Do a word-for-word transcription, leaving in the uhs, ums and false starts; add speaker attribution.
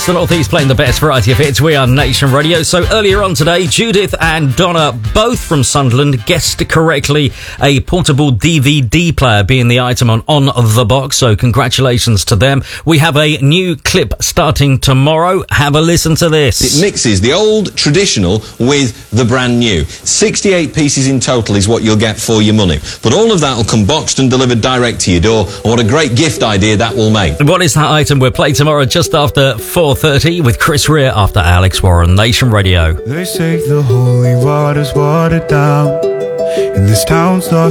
Speaker 1: the North East playing the best variety of hits. We are Nation Radio. So earlier on today, Judith and Donna, both from Sunderland, guessed correctly a portable D V D player being the item on On The Box. So congratulations to them. We have a new clip starting tomorrow. Have a listen to this.
Speaker 2: It mixes the old traditional with the brand new. sixty-eight pieces in total is what you'll get for your money. But all of that will come boxed and delivered direct to your door. And what a great gift idea that will make.
Speaker 1: What is that item? We'll play tomorrow just after four thirty with Chris Rea after Alex Warren, Nation Radio.
Speaker 3: They say the holy water's watered down, and this town's not